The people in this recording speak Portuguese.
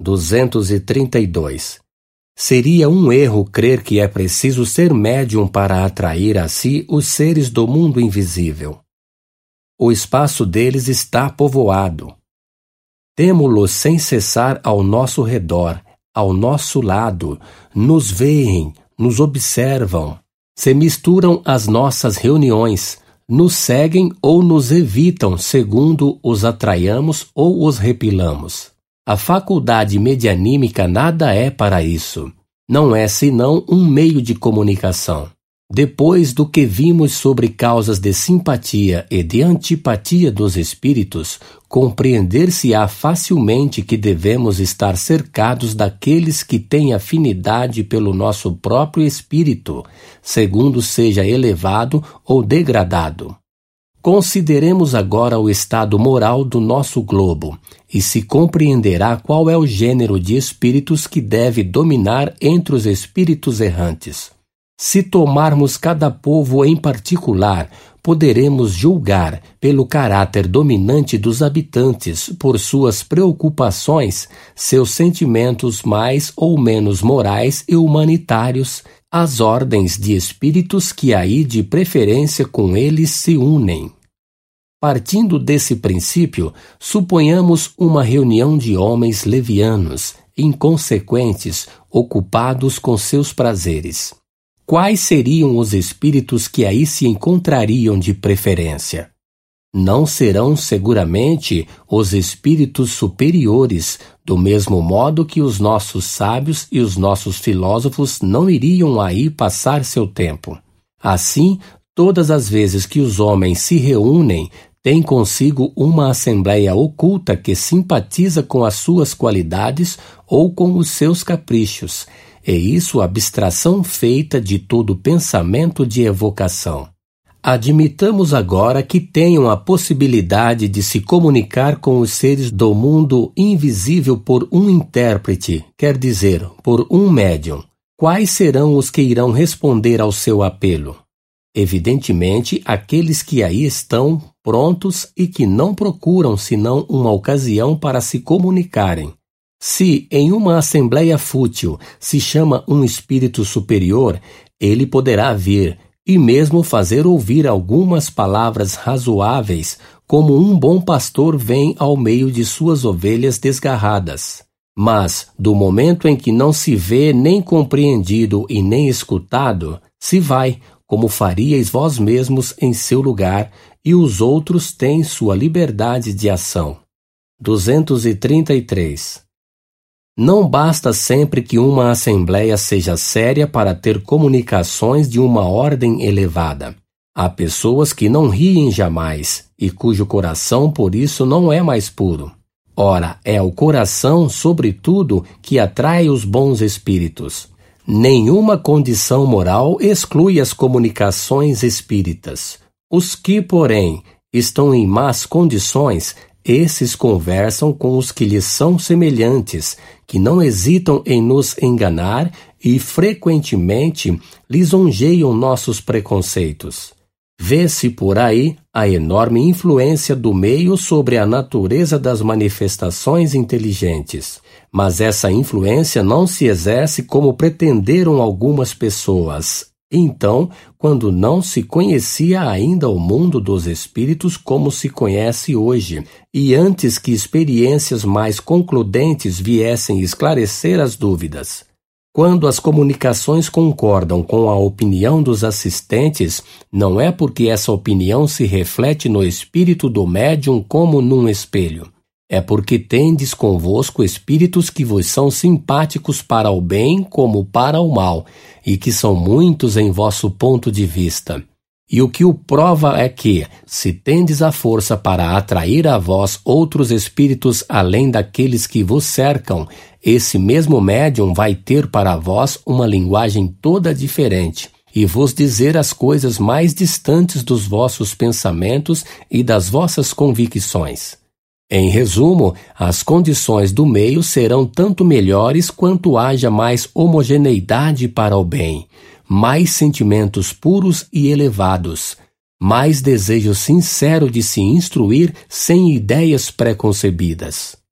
232. Seria um erro crer que é preciso ser médium para atrair a si os seres do mundo invisível. O espaço deles está povoado. Temo-los sem cessar ao nosso redor, ao nosso lado, nos veem, nos observam, se misturam às nossas reuniões, nos seguem ou nos evitam segundo os atraiamos ou os repelamos. A faculdade medianímica nada é para isso. Não é senão um meio de comunicação. Depois do que vimos sobre causas de simpatia e de antipatia dos espíritos, compreender-se-á facilmente que devemos estar cercados daqueles que têm afinidade pelo nosso próprio espírito, segundo seja elevado ou degradado. Consideremos agora o estado moral do nosso globo, e se compreenderá qual é o gênero de espíritos que deve dominar entre os espíritos errantes. Se tomarmos cada povo em particular, poderemos julgar pelo caráter dominante dos habitantes, por suas preocupações, seus sentimentos mais ou menos morais e humanitários, as ordens de espíritos que aí de preferência com eles se unem. Partindo desse princípio, suponhamos uma reunião de homens levianos, inconsequentes, ocupados com seus prazeres. Quais seriam os espíritos que aí se encontrariam de preferência? Não serão seguramente os espíritos superiores, do mesmo modo que os nossos sábios e os nossos filósofos não iriam aí passar seu tempo. Assim, todas as vezes que os homens se reúnem, têm consigo uma assembleia oculta que simpatiza com as suas qualidades ou com os seus caprichos, e isso abstração feita de todo pensamento de evocação. Admitamos agora que tenham a possibilidade de se comunicar com os seres do mundo invisível por um intérprete, quer dizer, por um médium. Quais serão os que irão responder ao seu apelo? Evidentemente, aqueles que aí estão prontos e que não procuram senão uma ocasião para se comunicarem. Se, em uma assembleia fútil, se chama um espírito superior, ele poderá vir e mesmo fazer ouvir algumas palavras razoáveis, como um bom pastor vem ao meio de suas ovelhas desgarradas. Mas, do momento em que não se vê nem compreendido e nem escutado, se vai, como faríeis vós mesmos em seu lugar, e os outros têm sua liberdade de ação. 233. Não basta sempre que uma assembleia seja séria para ter comunicações de uma ordem elevada. Há pessoas que não riem jamais, e cujo coração por isso não é mais puro. Ora, é o coração, sobretudo, que atrai os bons espíritos. Nenhuma condição moral exclui as comunicações espíritas. Os que, porém, estão em más condições, esses conversam com os que lhes são semelhantes, que não hesitam em nos enganar e, frequentemente, lisonjeiam nossos preconceitos. Vê-se por aí a enorme influência do meio sobre a natureza das manifestações inteligentes. Mas essa influência não se exerce como pretenderam algumas pessoas. Então, quando não se conhecia ainda o mundo dos espíritos como se conhece hoje, e antes que experiências mais concludentes viessem esclarecer as dúvidas. Quando as comunicações concordam com a opinião dos assistentes, não é porque essa opinião se reflete no espírito do médium como num espelho. É porque tendes convosco espíritos que vos são simpáticos para o bem como para o mal, e que são muitos em vosso ponto de vista. E o que o prova é que, se tendes a força para atrair a vós outros espíritos além daqueles que vos cercam, esse mesmo médium vai ter para vós uma linguagem toda diferente, e vos dizer as coisas mais distantes dos vossos pensamentos e das vossas convicções. Em resumo, as condições do meio serão tanto melhores quanto haja mais homogeneidade para o bem, mais sentimentos puros e elevados, mais desejo sincero de se instruir sem ideias preconcebidas.